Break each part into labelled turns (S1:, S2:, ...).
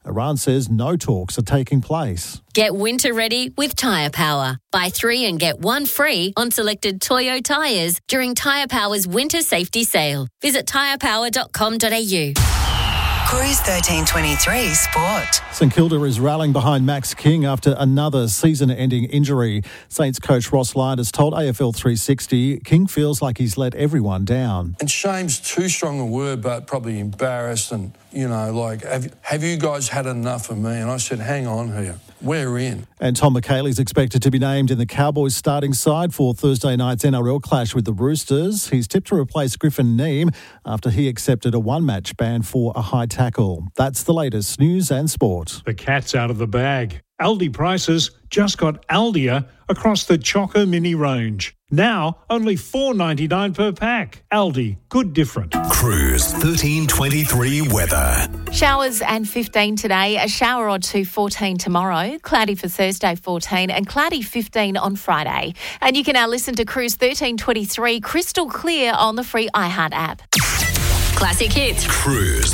S1: Iran says no talks are taking place.
S2: Get winter ready with Tyre Power. Buy 3 and get 1 free on selected Toyo tyres during Tyre Power's winter safety sale. Visit tyrepower.com.au.
S3: Cruise 1323 Sport.
S1: St Kilda is rallying behind Max King after another season-ending injury. Saints coach Ross Lyon has told AFL 360 King feels like he's let everyone down.
S4: And shame's too strong a word, but probably embarrassed and, have you guys had enough of me? And I said, hang on here. We're in.
S1: And Tom McHaley is expected to be named in the Cowboys starting side for Thursday night's NRL clash with the Roosters. He's tipped to replace Griffin Neame after he accepted a one-match ban for a high tackle. That's the latest news and sport.
S5: The cat's out of the bag. Aldi prices just got Aldia across the Choco Mini range. Now, only $4.99 per pack. Aldi, good different.
S6: Cruise 1323 weather.
S7: Showers and 15 today, a shower or two 14 tomorrow, cloudy for Thursday 14 and cloudy 15 on Friday. And you can now listen to Cruise 1323 crystal clear on the free iHeart app.
S2: Classic hits.
S6: Cruise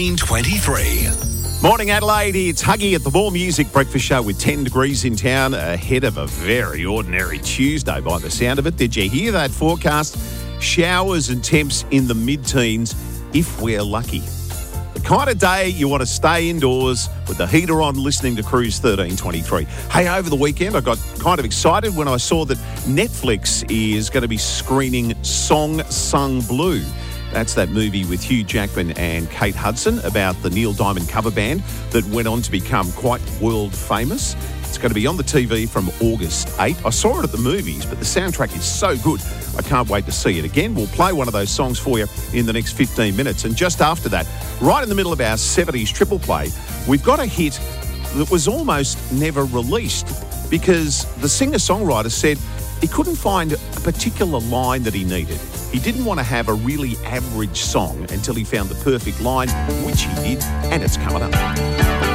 S6: 1323.
S8: Morning Adelaide, it's Huggy at the More Music Breakfast Show with 10 degrees in town ahead of a very ordinary Tuesday by the sound of it. Did you hear that forecast? Showers and temps in the mid-teens if we're lucky. The kind of day you want to stay indoors with the heater on listening to Cruise 1323. Hey, over the weekend I got kind of excited when I saw that Netflix is going to be screening Song Sung Blue. That's that movie with Hugh Jackman and Kate Hudson about the Neil Diamond cover band that went on to become quite world famous. It's going to be on the TV from August 8. I saw it at the movies, but the soundtrack is so good, I can't wait to see it again. We'll play one of those songs for you in the next 15 minutes. And just after that, right in the middle of our 70s triple play, we've got a hit that was almost never released because the singer-songwriter said he couldn't find a particular line that he needed. He didn't want to have a really average song until he found the perfect line, which he did, and it's coming up.